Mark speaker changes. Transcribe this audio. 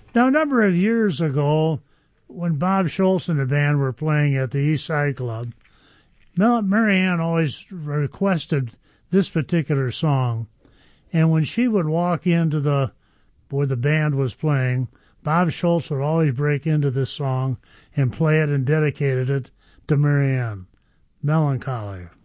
Speaker 1: Now, a number of years ago, when Bob Schultz and the band were playing at the East Side Club, Marianne always requested this particular song. And when she would walk into where the band was playing, Bob Schultz would always break into this song and play it and dedicated it to Marianne. Melancholy.